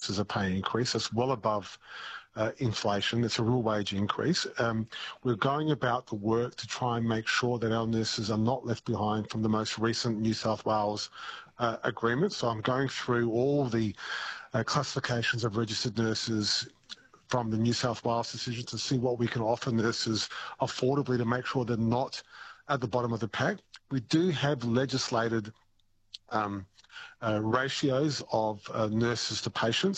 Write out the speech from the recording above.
nurses a pay increase. That's well above inflation. It's a real wage increase. We're going about the work to try and make sure that our nurses are not left behind from the most recent New South Wales agreement. So I'm going through all the classifications of registered nurses from the New South Wales decision to see what we can offer nurses affordably to make sure they're not at the bottom of the pack. We do have legislated ratios of nurses to patients.